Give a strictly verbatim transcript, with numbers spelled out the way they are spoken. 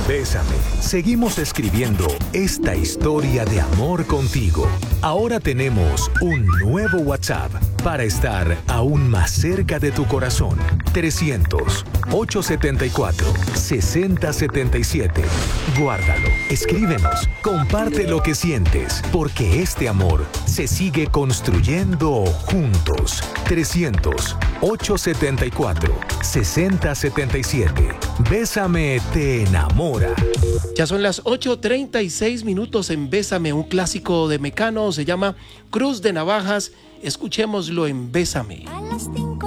Bésame. Seguimos escribiendo esta historia de amor contigo. Ahora tenemos un nuevo WhatsApp para estar aún más cerca de tu corazón. trescientos, ochocientos setenta y cuatro, sesenta setenta y siete. Guárdalo, escríbenos, comparte lo que sientes, porque este amor se sigue construyendo juntos. trescientos, ochocientos setenta y cuatro, sesenta setenta y siete. Bésame te enamora. Ya son las ocho treinta y seis minutos en Bésame, un clásico de Mecano, se llama Cruz de Navajas. Escuchémoslo en Bésame. A las cinco